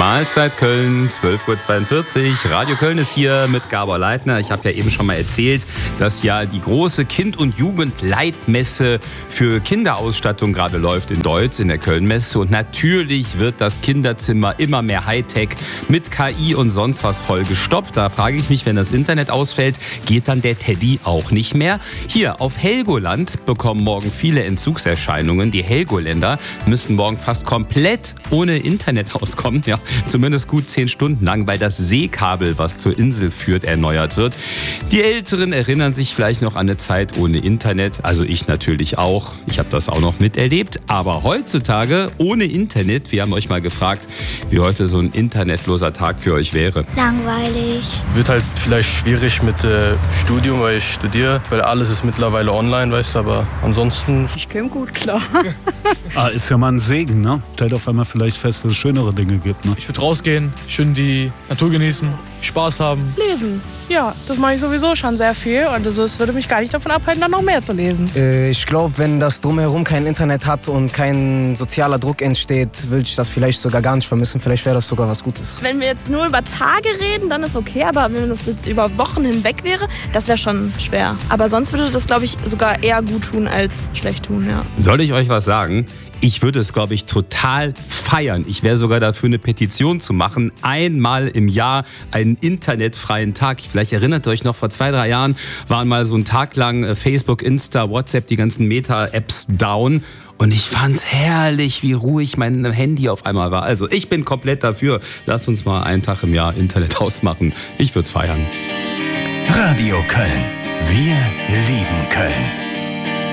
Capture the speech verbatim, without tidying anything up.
Mahlzeit Köln, zwölf Uhr zweiundvierzig. Radio Köln ist hier mit Gabor Leitner. Ich habe ja eben schon mal erzählt, dass ja die große Kind- und Jugendleitmesse für Kinderausstattung gerade läuft in Deutz, in der Kölnmesse. Und natürlich wird das Kinderzimmer immer mehr Hightech mit K I und sonst was vollgestopft. Da frage ich mich, wenn das Internet ausfällt, geht dann der Teddy auch nicht mehr? Hier auf Helgoland bekommen morgen viele Entzugserscheinungen. Die Helgoländer müssten morgen fast komplett ohne Internet auskommen. Ja, zumindest gut zehn Stunden lang, weil das Seekabel, was zur Insel führt, erneuert wird. Die Älteren erinnern sich vielleicht noch an eine Zeit ohne Internet. Also ich natürlich auch. Ich habe das auch noch miterlebt. Aber heutzutage ohne Internet, wir haben euch mal gefragt, wie heute so ein internetloser Tag für euch wäre. Langweilig. Wird halt vielleicht schwierig mit äh, Studium, weil ich studiere, weil alles ist mittlerweile online, weißt du, aber ansonsten... Ich käme gut klar. Ah, ist ja mal ein Segen, ne? Stellt auf einmal vielleicht fest, dass es schönere Dinge gibt, ne? Ich würde rausgehen, schön die Natur genießen, Spaß haben. Lesen. Ja, das mache ich sowieso schon sehr viel und also es würde mich gar nicht davon abhalten, dann noch mehr zu lesen. Äh, ich glaube, wenn das drumherum kein Internet hat und kein sozialer Druck entsteht, würde ich das vielleicht sogar gar nicht vermissen. Vielleicht wäre das sogar was Gutes. Wenn wir jetzt nur über Tage reden, dann ist okay, aber wenn das jetzt über Wochen hinweg wäre, das wäre schon schwer. Aber sonst würde das, glaube ich, sogar eher gut tun als schlecht tun, ja. Soll ich euch was sagen? Ich würde es, glaube ich, total feiern. Ich wäre sogar dafür, eine Petition zu machen. Einmal im Jahr einen internetfreien Tag. Vielleicht erinnert ihr euch noch, vor zwei, drei Jahren waren mal so ein Tag lang Facebook, Insta, WhatsApp, die ganzen Meta-Apps down. Und ich fand's herrlich, wie ruhig mein Handy auf einmal war. Also ich bin komplett dafür. Lasst uns mal einen Tag im Jahr Internet ausmachen. Ich würde es feiern. Radio Köln. Wir lieben Köln.